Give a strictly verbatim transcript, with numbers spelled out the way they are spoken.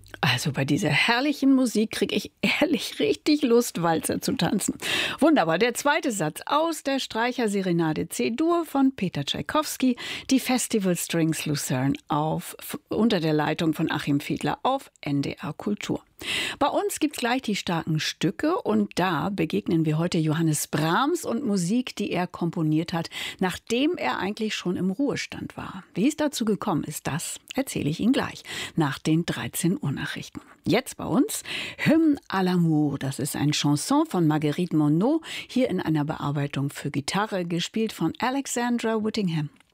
Also bei dieser herrlichen Musik kriege ich ehrlich richtig Lust, Walzer zu tanzen. Wunderbar, der zweite Satz aus der Streicherserenade C-Dur von Peter Tschaikowski, die Festival Strings Lucerne auf, unter der Leitung von Achim Fiedler auf N D R Kultur. Bei uns gibt's gleich die starken Stücke und da begegnen wir heute Johannes Brahms und Musik, die er komponiert hat, nachdem er eigentlich schon im Ruhestand war. Wie es dazu gekommen ist, das erzähle ich Ihnen gleich nach den dreizehn Uhr Nachrichten. Jetzt bei uns Hymne à l'amour. Das ist ein Chanson von Marguerite Monod, hier in einer Bearbeitung für Gitarre, gespielt von Alexandra Whittingham.